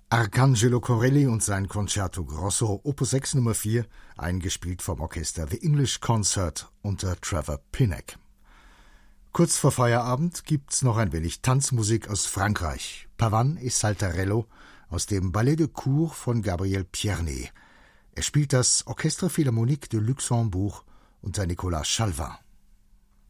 Arcangelo Corelli und sein Concerto Grosso Opus 6 Nummer 4, eingespielt vom Orchester The English Concert unter Trevor Pinnock. Kurz vor Feierabend gibt's noch ein wenig Tanzmusik aus Frankreich. Pavane et Saltarello aus dem Ballet de Cour von Gabriel Pierné. Er spielt das Orchestre Philharmonique de Luxembourg unter Nicolas Chalvin.